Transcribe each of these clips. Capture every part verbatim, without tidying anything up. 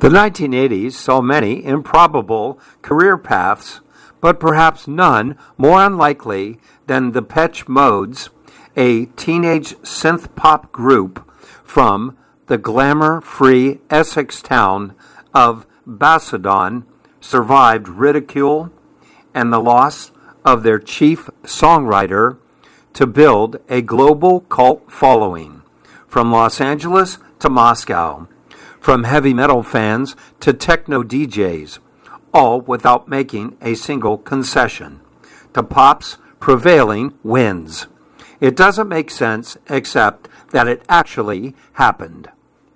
The nineteen eighties saw many improbable career paths, but perhaps none more unlikely than the Depeche Mode's, a teenage synth-pop group from the glamour-free Essex town of Basildon, survived ridicule and the loss of their chief songwriter to build a global cult following, from Los Angeles to Moscow, from heavy metal fans to techno D Js, all without making a single concession to pop's prevailing winds. It doesn't make sense except that it actually happened.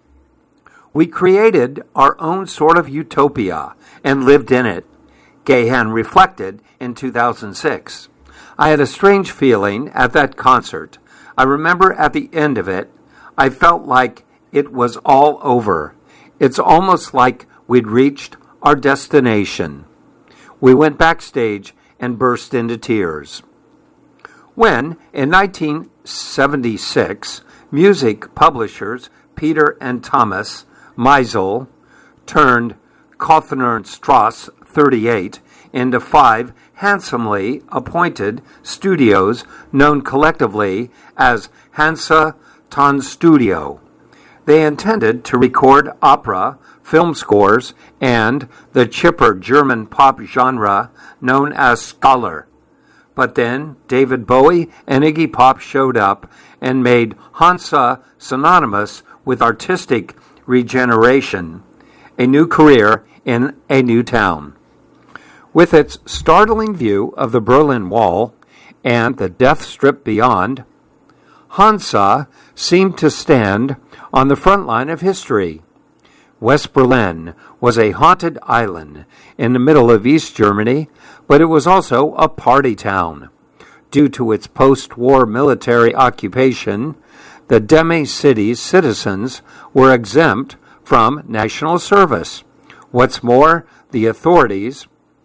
We created our own sort of utopia and lived in it, Gahan reflected in two thousand six. I had a strange feeling at that concert. I remember at the end of it, I felt like it was all over. It's almost like we'd reached our destination. We went backstage and burst into tears. When, in nineteen seventy-six, music publishers Peter and Thomas Meisel turned Kothner and Strauss thirty-eight into five handsomely appointed studios known collectively as Hansa Tonstudio. They intended to record opera, film scores, and the chipper German pop genre known as Schlager. But then David Bowie and Iggy Pop showed up and made Hansa synonymous with artistic regeneration, a new career in a new town. With its startling view of the Berlin Wall and the Death Strip beyond, Hansa seemed to stand on the front line of history. West Berlin was a haunted island in the middle of East Germany, but it was also a party town. Due to its post-war military occupation, the Demi-city's citizens were exempt from national service. What's more, the authorities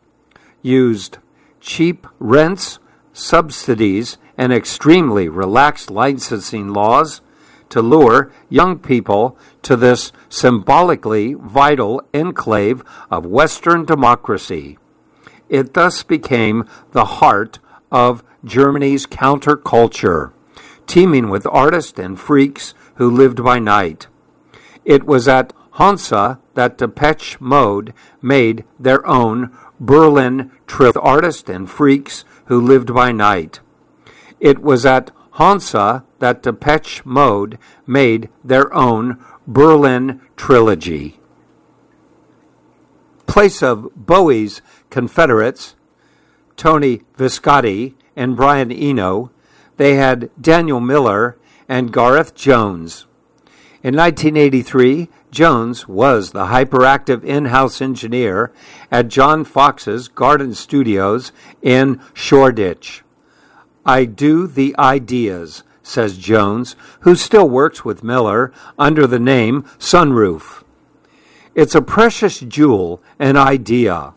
used cheap rents, subsidies, and extremely relaxed licensing laws to lure young people to this symbolically vital enclave of Western democracy. It thus became the heart of Germany's counterculture, teeming with artists and freaks who lived by night. It was at Hansa that Depeche Mode made their own Berlin trip, artists and freaks who lived by night. It was at Hansa that Depeche Mode made their own Berlin trilogy. Place of Bowie's Confederates, Tony Visconti and Brian Eno, they had Daniel Miller and Gareth Jones. In nineteen eighty-three, Jones was the hyperactive in-house engineer at John Fox's Garden Studios in Shoreditch. I do the ideas, says Jones, who still works with Miller under the name Sunroof. It's a precious jewel, an idea.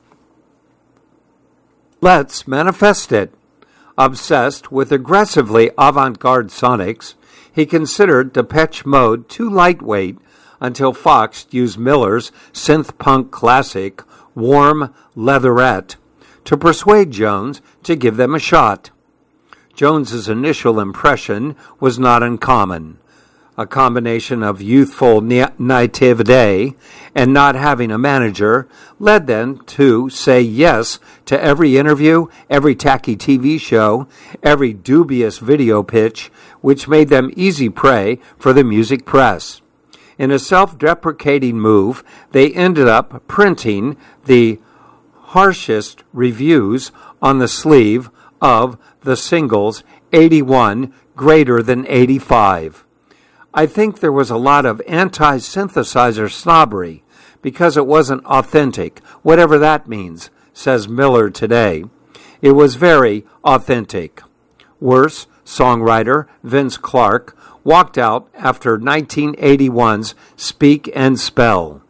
Let's manifest it. Obsessed with aggressively avant-garde sonics, he considered Depeche Mode too lightweight until Fox used Miller's synth-punk classic, Warm Leatherette, to persuade Jones to give them a shot. Jones's initial impression was not uncommon. A combination of youthful naivete and not having a manager led them to say yes to every interview, every tacky T V show, every dubious video pitch, which made them easy prey for the music press. In a self-deprecating move, they ended up printing the harshest reviews on the sleeve of the singles eighty-one greater than eighty-five. I think there was a lot of anti-synthesizer snobbery because it wasn't authentic, whatever that means, says Miller today. It was very authentic. Worse, songwriter Vince Clarke walked out after nineteen eighty-one's Speak and Spell.